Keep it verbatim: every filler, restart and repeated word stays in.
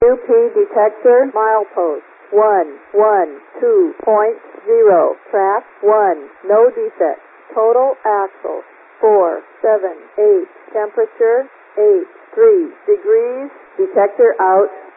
Q P detector milepost one one two point zero. Track one. No defects. Total axle four seven eight. Temperature eight three degrees. Detector out.